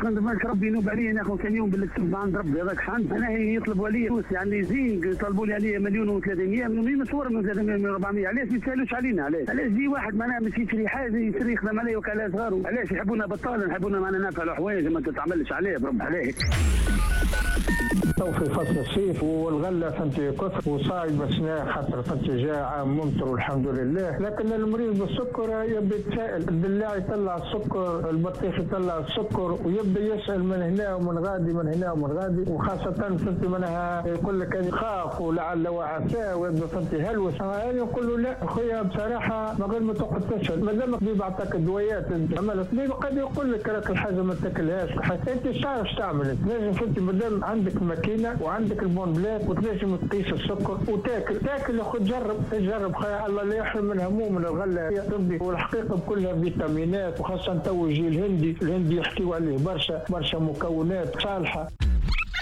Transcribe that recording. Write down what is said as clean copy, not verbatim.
فهمت ربي ينوب عليا ناخذ كان يوم بالكتب عند ربي هذاك حن انا يطلبوا علي فلوس يعني زين طلبوا لي عليا 1,300,000 من مصور من 300 من 400 علاش ما يسالوش علينا علاش جي واحد معناها ماشي يشري حاجه يشري يخدم عليه وكاله صغار علاش يحبونا بطال نحبونا معنا نافع حوايج ما تتعملش عليه برب عليك تو في فصل الصيف والغله فهمتي كثر وصايب اسنان خاطر فهمتي جاء عام ممطر والحمد لله، لكن المريض بالسكر يبدا يتسائل الدلاع يطلع السكر البطيخ يطلع السكر ويبدا يسال من هنا ومن غادي من هنا ومن غادي، وخاصه فهمتي منها يقول لك يخاف ولعل وعساه ويبدا فهمتي هلوس. انا نقول له لا اخويا بصراحه من غير ما تقعد تسال ما دام الطبيب عطاك الدويات انت عملت ليه قد يقول لك راك الحاجه ما تاكلهاش انت تعرف تعمل لازم فهمتي ما دام عندك ماكينه وعندك البون بلاد وتنجم تقيس السكر وتاكل خذ جرب خير الله لا يحرم من هموم من الغله تبدي، والحقيقه كلها فيتامينات وخاصه تو يجي الهندي يحكيوا عليه برشا مكونات صالحه.